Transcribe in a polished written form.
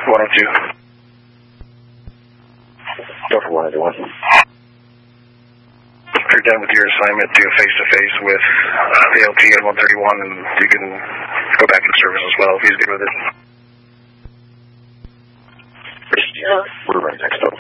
102. Go for 101. If you're done with your assignment, do a face-to-face with the LT at 131, and you can go back into service as well if he's good with it. We're right next up.